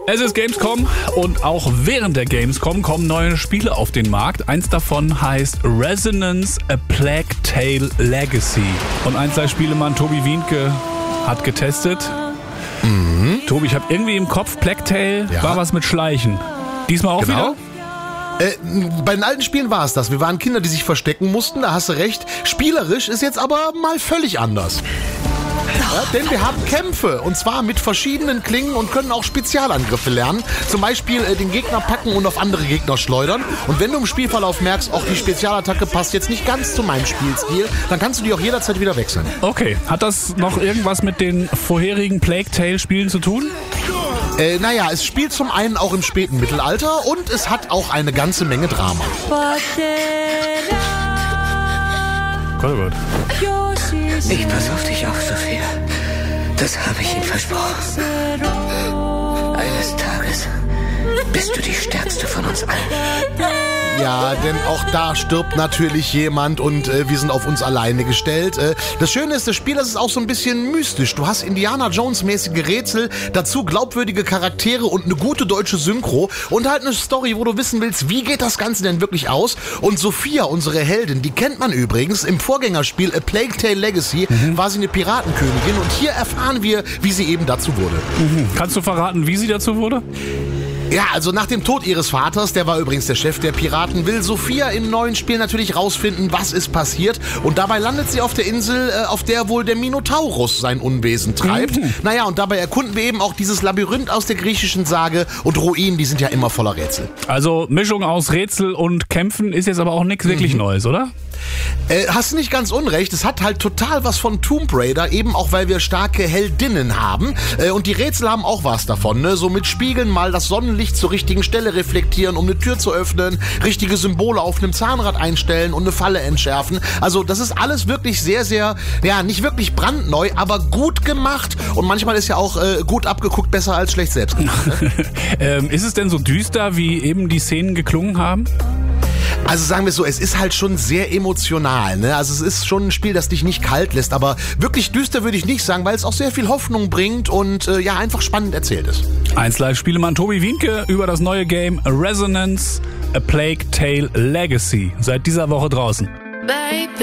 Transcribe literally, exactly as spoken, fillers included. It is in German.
Es ist Gamescom und auch während der Gamescom kommen neue Spiele auf den Markt. Eins davon heißt Resonance: A Plague Tale Legacy. Und eins der Spielemann Tobi Wienke hat getestet. Mhm. Tobi, ich habe irgendwie im Kopf, Plague Tale ja. war was mit Schleichen. Diesmal auch genau. wieder? Äh, bei den alten Spielen war es das. Wir waren Kinder, die sich verstecken mussten, da hast du recht. Spielerisch ist jetzt aber mal völlig anders. Ja, denn wir haben Kämpfe, und zwar mit verschiedenen Klingen und können auch Spezialangriffe lernen. Zum Beispiel äh, den Gegner packen und auf andere Gegner schleudern. Und wenn du im Spielverlauf merkst, auch die Spezialattacke passt jetzt nicht ganz zu meinem Spielstil, dann kannst du die auch jederzeit wieder wechseln. Okay, hat das noch irgendwas mit den vorherigen Plague Tale Spielen zu tun? Äh, naja, es spielt zum einen auch im späten Mittelalter und es hat auch eine ganze Menge Drama. Gott, oh Gott. Ich pass auf dich auf, Sophia. Das habe ich ihm versprochen. Eines Tages bist du die Stärkste von uns allen. Ja, denn auch da stirbt natürlich jemand und äh, wir sind auf uns alleine gestellt. Äh, das Schöne ist, das Spiel, das ist auch so ein bisschen mystisch. Du hast Indiana Jones-mäßige Rätsel, dazu glaubwürdige Charaktere und eine gute deutsche Synchro und halt eine Story, wo du wissen willst, wie geht das Ganze denn wirklich aus? Und Sophia, unsere Heldin, die kennt man übrigens. Im Vorgängerspiel A Plague Tale Legacy mhm. war sie eine Piratenkönigin und hier erfahren wir, wie sie eben dazu wurde. Mhm. Kannst du verraten, wie sie dazu wurde? Ja, also nach dem Tod ihres Vaters, der war übrigens der Chef der Piraten, will Sophia im neuen Spiel natürlich rausfinden, was ist passiert. Und dabei landet sie auf der Insel, äh, auf der wohl der Minotaurus sein Unwesen treibt. Mhm. Naja, und dabei erkunden wir eben auch dieses Labyrinth aus der griechischen Sage. Und Ruinen, die sind ja immer voller Rätsel. Also Mischung aus Rätsel und Kämpfen ist jetzt aber auch nichts wirklich mhm. Neues, oder? Äh, hast du nicht ganz unrecht, es hat halt total was von Tomb Raider, eben auch weil wir starke Heldinnen haben. Äh, und die Rätsel haben auch was davon, ne? So mit Spiegeln mal das Sonnenlicht zur richtigen Stelle reflektieren, um eine Tür zu öffnen, richtige Symbole auf einem Zahnrad einstellen und eine Falle entschärfen. Also das ist alles wirklich sehr, sehr, ja, nicht wirklich brandneu, aber gut gemacht. Und manchmal ist ja auch äh, gut abgeguckt besser als schlecht selbst gemacht. Ne? ähm, ist es denn so düster, wie eben die Szenen geklungen haben? Also sagen wir so, es ist halt schon sehr emotional, ne? Also es ist schon ein Spiel, das dich nicht kalt lässt, aber wirklich düster würde ich nicht sagen, weil es auch sehr viel Hoffnung bringt und äh, ja, einfach spannend erzählt ist. eins Live Spielemann Tobi Wienke über das neue Game Resonance: A Plague Tale Legacy. Seit dieser Woche draußen. Baby.